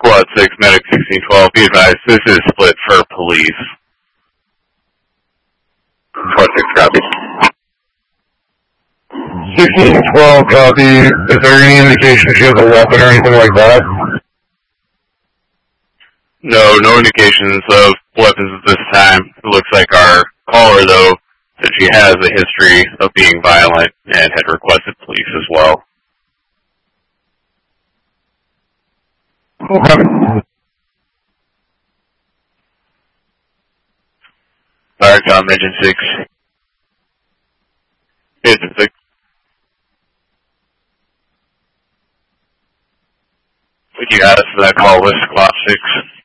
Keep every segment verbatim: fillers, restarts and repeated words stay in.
Squad six, Medic sixteen twelve, be advised, this is split for police. Squad six, copy. sixteen twelve, copy. Is there any indication she has a weapon or anything like that? No, no indications of weapons at this time. It looks like our caller, though, said she has a history of being violent and had requested police as well. Okay. Firecom Engine six. Engine six. Would you add us for that call list, Squad six?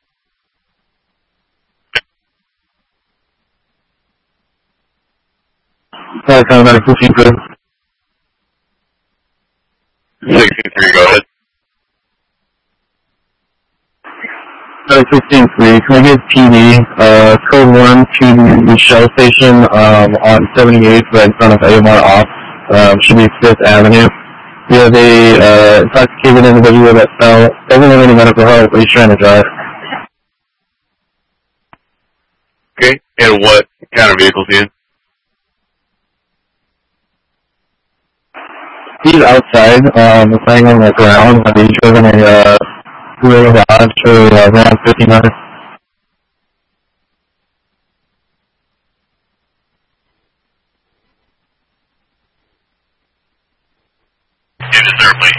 Firecom Medic fifteen three. sixty-three, go ahead. Medic fifteen three, can I get P D, uh, code one to the Shell station, um, on seventy-eighth, right in front of A M R off, um, should be fifth Avenue. We have a, uh, intoxicated individual that fell, doesn't have any medical help, but he's trying to drive. Okay, and what kind of vehicles he in? He's outside, um, laying on the ground, but he's driven a, uh, Gorilla Dodge for, uh, around fifty-nine. It is there, please.